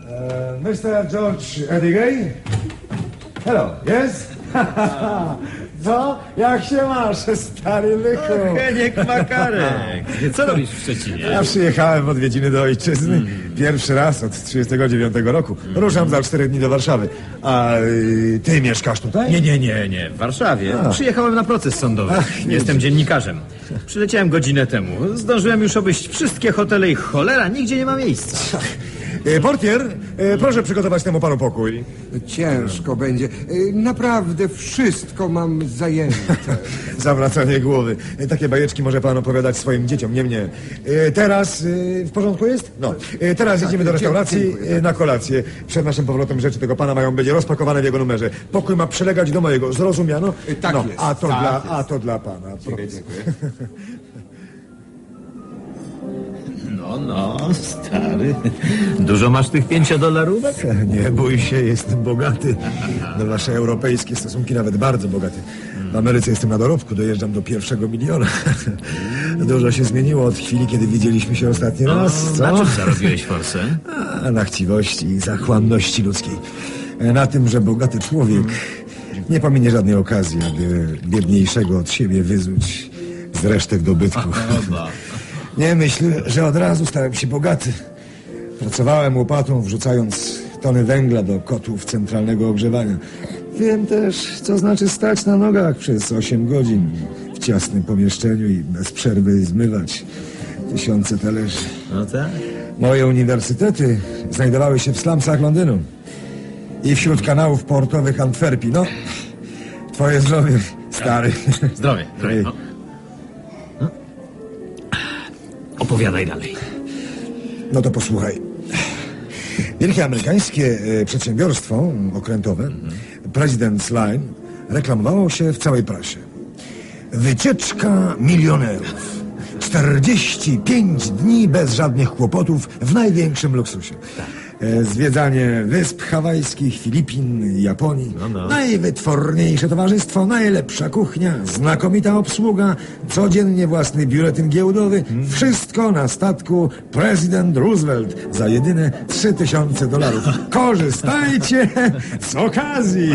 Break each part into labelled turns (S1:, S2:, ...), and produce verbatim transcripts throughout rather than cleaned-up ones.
S1: Uh, mister George Edigay? Hello, yes? Co? Jak się masz, stary byku?
S2: Heniek Makarek. Co robisz w Szczecinie?
S1: Ja przyjechałem w odwiedziny do ojczyzny. Mm. Pierwszy raz od trzydziestego dziewiątego roku. Ruszam za cztery dni do Warszawy. A y, ty mieszkasz tutaj?
S2: Nie, nie, nie, nie. W Warszawie. A. Przyjechałem na proces sądowy. Ach, Jestem dziennikarzem. Przyleciałem godzinę temu. Zdążyłem już obejść wszystkie hotele i cholera, nigdzie nie ma miejsca.
S1: Portier, proszę przygotować temu panu pokój.
S3: Ciężko będzie. Naprawdę wszystko mam zajęte.
S1: Zawracanie głowy. Takie bajeczki może pan opowiadać swoim dzieciom, nie mnie. Teraz w porządku jest? No. Teraz tak, idziemy do restauracji dziękuję, na kolację. Przed naszym powrotem rzeczy tego pana mają być rozpakowane w jego numerze. Pokój ma przylegać do mojego. Zrozumiano?
S3: Tak
S1: no,
S3: jest.
S1: A to,
S3: tak
S1: dla,
S3: jest.
S1: a to dla pana.
S3: Dziękuję, dziękuję.
S2: No, no, stary. Dużo masz tych pięciodolarówek?
S1: Nie bój się, jestem bogaty. Na wasze europejskie stosunki nawet bardzo bogaty. W Ameryce jestem na dorobku, dojeżdżam do pierwszego miliona. Dużo się zmieniło od chwili, kiedy widzieliśmy się ostatni raz. Co?
S2: Na czym zarobiłeś forsę?
S1: A, na chciwości i zachłanności ludzkiej. Na tym, że bogaty człowiek nie pominie żadnej okazji, aby biedniejszego od siebie wyzuć z resztek dobytku. Nie myśl, że od razu stałem się bogaty. Pracowałem łopatą, wrzucając tony węgla do kotłów centralnego ogrzewania. Wiem też, co znaczy stać na nogach przez osiem godzin w ciasnym pomieszczeniu i bez przerwy zmywać tysiące talerzy.
S2: No tak.
S1: Moje uniwersytety znajdowały się w slumsach Londynu i wśród kanałów portowych Antwerpii. No, twoje zdrowie, stary.
S2: Zdrowie, zdrowie. No. No. Opowiadaj dalej.
S1: No to posłuchaj. Wielkie amerykańskie e, przedsiębiorstwo okrętowe, mhm. President's Line, reklamowało się w całej prasie. Wycieczka milionerów. czterdzieści pięć dni bez żadnych kłopotów w największym luksusie. E, zwiedzanie wysp hawajskich, Filipin, Japonii.
S2: No, no.
S1: Najwytworniejsze towarzystwo, najlepsza kuchnia, znakomita obsługa, codziennie własny biuletyn giełdowy. Hmm. Wszystko na statku President Roosevelt za jedyne trzy tysiące dolarów. Korzystajcie z okazji!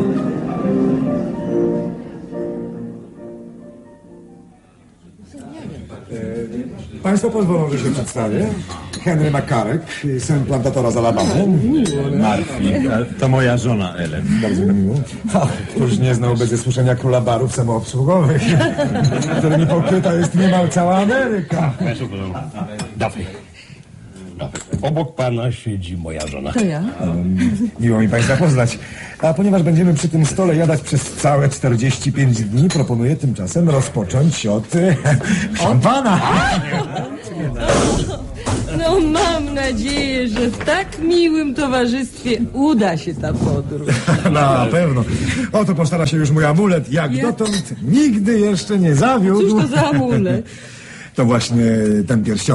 S1: Państwo pozwolą, że się przedstawię. Henry Makarek, syn plantatora z Alabamy.
S4: Marfi, to moja żona Ellen.
S1: Bardzo mi miło. Któż nie znał bez usłyszenia króla barów samoobsługowych, którymi pokryta jest niemal cała Ameryka.
S4: Dawaj. Obok pana siedzi moja żona.
S5: To ja.
S1: Um, miło mi państwa poznać. A ponieważ będziemy przy tym stole jadać przez całe czterdzieści pięć dni, proponuję tymczasem rozpocząć od e, szampana.
S5: No mam nadzieję, że w tak miłym towarzystwie uda się ta podróż.
S1: Na pewno. Oto postara się już mój amulet. Jak
S5: Ja?
S1: dotąd nigdy jeszcze nie zawiódł.
S5: Cóż to za amulet?
S1: To właśnie ten pierścionek.